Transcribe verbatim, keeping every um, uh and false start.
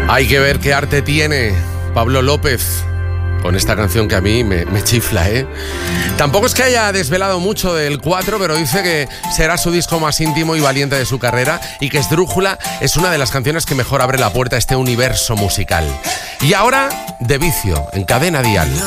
Hay que ver qué arte tiene Pablo López con esta canción que a mí me, me chifla, ¿eh? Tampoco es que haya desvelado mucho del cuatro, pero dice que será su disco más íntimo y valiente de su carrera y que Esdrújula es una de las canciones que mejor abre la puerta a este universo musical. Y ahora, De Vicio, en Cadena Dial.